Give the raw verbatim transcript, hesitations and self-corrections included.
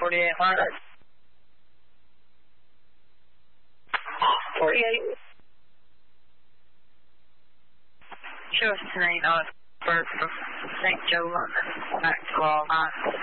forty-eight hundred. forty-eight. Show us tonight on Saint Joe, London. Back to all nine.